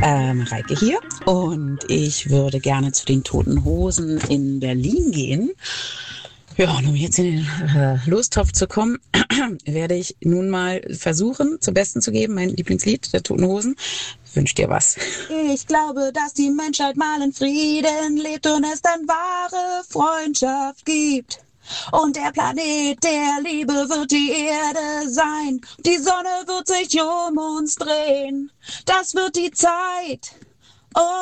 Mareike hier und ich würde gerne zu den Toten Hosen in Berlin gehen. Ja, und um jetzt in den Lostopf zu kommen, werde ich nun mal versuchen, zum Besten zu geben, mein Lieblingslied der Toten Hosen. Ich wünsch dir was. Ich glaube, dass die Menschheit mal in Frieden lebt und es dann wahre Freundschaft gibt. Und der Planet der Liebe wird die Erde sein. Die Sonne wird sich um uns drehen. Das wird die Zeit. Oh.